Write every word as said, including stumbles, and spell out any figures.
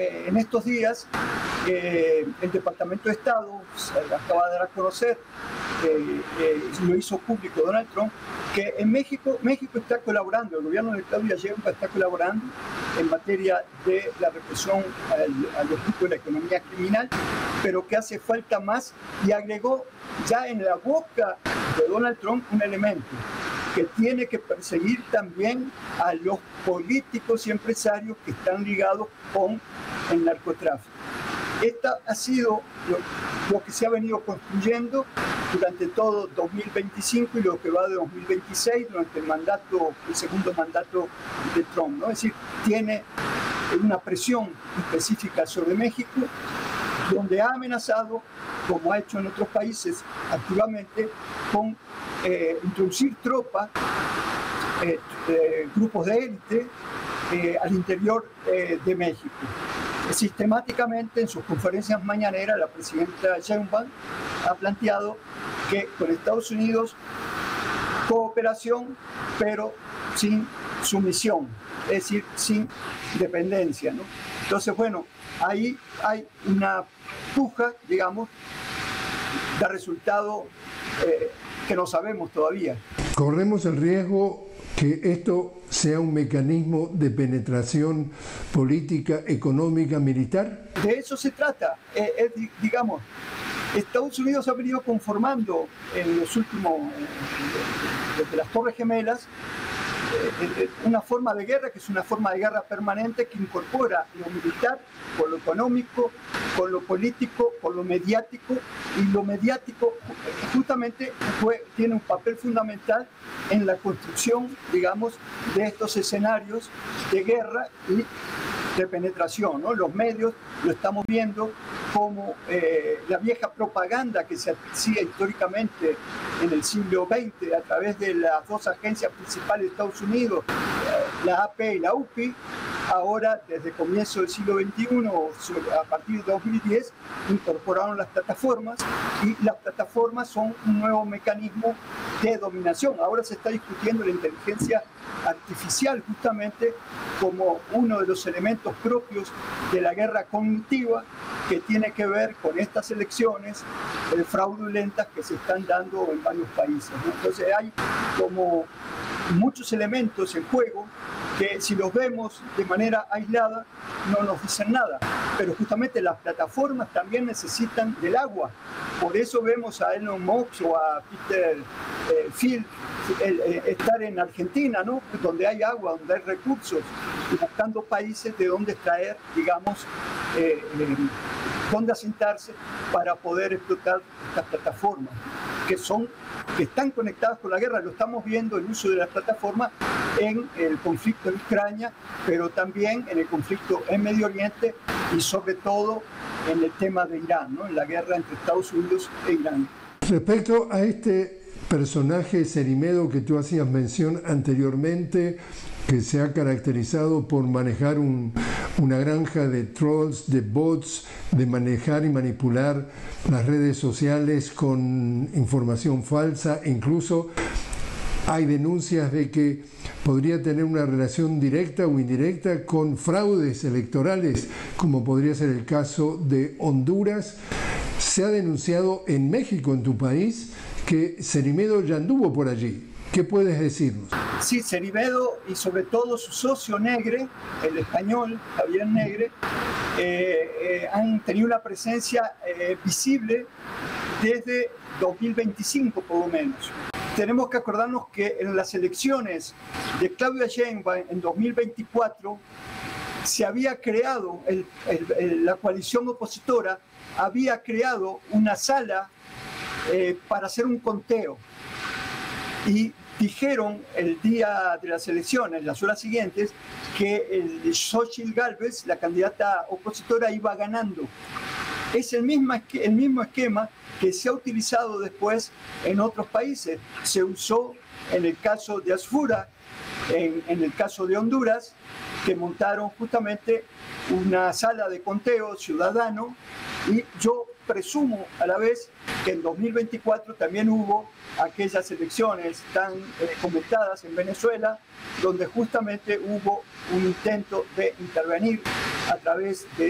eh, en estos días eh, el Departamento de Estado acaba de dar a conocer, eh, eh, lo hizo público Donald Trump, que en México, México está colaborando, el gobierno de Claudia Sheinbaum está colaborando en materia de la represión al, a los grupos de la economía criminal, pero que hace falta más, y agregó ya en la boca de Donald Trump un elemento, que tiene que perseguir también a los políticos y empresarios que están ligados con el narcotráfico. Esta ha sido lo, lo que se ha venido construyendo durante todo dos mil veinticinco y lo que va de dos mil veintiséis, durante el mandato, el segundo mandato de Trump, ¿no? Es decir, tiene una presión específica sobre México, donde ha amenazado, como ha hecho en otros países activamente, con eh, introducir tropas, eh, eh, grupos de élite eh, al interior eh, de México. Sistemáticamente en sus conferencias mañaneras la presidenta Sheinbaum ha planteado que con Estados Unidos cooperación, pero sin sumisión, es decir, sin dependencia, ¿no? Entonces, bueno, ahí hay una puja, digamos, de resultado eh, que no sabemos todavía. Corremos el riesgo que esto sea un mecanismo de penetración política, económica, militar. De eso se trata. Eh, eh, digamos, Estados Unidos ha venido conformando en los últimos, eh, desde las Torres Gemelas, eh, eh, una forma de guerra que es una forma de guerra permanente que incorpora lo militar con lo económico, con lo político, con lo mediático, y lo mediático justamente fue, tiene un papel fundamental en la construcción, digamos, de estos escenarios de guerra y de penetración, ¿no? Los medios lo estamos viendo como eh, la vieja propaganda que se hacía históricamente en el siglo veinte a través de las dos agencias principales de Estados Unidos, eh, la A P y la U P I. Ahora, desde el comienzo del siglo veintiuno, a partir de dos mil diez, incorporaron las plataformas, y las plataformas son un nuevo mecanismo de dominación. Ahora se está discutiendo la inteligencia artificial justamente como uno de los elementos propios de la guerra cognitiva, que tiene que ver con estas elecciones eh, fraudulentas que se están dando en varios países, ¿no? Entonces hay como muchos elementos en juego que, si los vemos de manera aislada, no nos dicen nada, pero justamente las plataformas también necesitan del agua. Por eso vemos a Elon Musk o a Peter eh, Thiel el, eh, estar en Argentina, ¿no? Donde hay agua, donde hay recursos, y buscando países de donde extraer, digamos, eh, eh, donde asentarse para poder explotar estas plataformas, que son, que están conectadas con la guerra. Lo estamos viendo el uso de las plataformas en el conflicto en Ucrania, pero también en el conflicto en Medio Oriente y sobre todo en el tema de Irán, ¿no? En la guerra entre Estados Unidos e Irán. Respecto a este personaje Cerimedo que tú hacías mención anteriormente, que se ha caracterizado por manejar un, una granja de trolls, de bots, de manejar y manipular las redes sociales con información falsa, e incluso hay denuncias de que podría tener una relación directa o indirecta con fraudes electorales, como podría ser el caso de Honduras. Se ha denunciado en México, en tu país, que Cerimedo ya anduvo por allí. ¿Qué puedes decirnos? Sí, Cerimedo y sobre todo su socio Negre, el español Javier Negre, eh, eh, han tenido una presencia eh, visible desde dos mil veinticinco por lo menos. Tenemos que acordarnos que en las elecciones de Claudia Sheinbaum en dos mil veinticuatro se había creado, el, el, el, la coalición opositora había creado una sala eh, para hacer un conteo. Y dijeron el día de las elecciones, las horas siguientes, que el Xochitl Gálvez, la candidata opositora, iba ganando. Es el mismo, el mismo esquema que se ha utilizado después en otros países. Se usó en el caso de Asfura, en, en el caso de Honduras, que montaron justamente una sala de conteo ciudadano, y yo presumo a la vez que en dos mil veinticuatro también hubo aquellas elecciones tan eh, comentadas en Venezuela, donde justamente hubo un intento de intervenir a través de